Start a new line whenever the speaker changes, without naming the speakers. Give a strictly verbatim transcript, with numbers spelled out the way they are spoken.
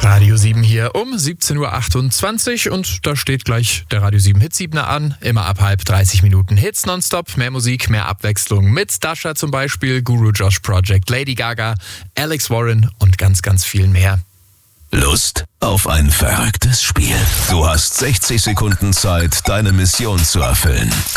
Radio sieben hier um siebzehn Uhr achtundzwanzig und da steht gleich der Radio sieben Hitsiebener an. Immer ab halb dreißig Minuten Hits nonstop, mehr Musik, mehr Abwechslung mit Dasha zum Beispiel, Guru Josh Project, Lady Gaga, Alex Warren und ganz, ganz viel mehr.
Lust auf ein verrücktes Spiel? Du hast sechzig Sekunden Zeit, deine Mission zu erfüllen.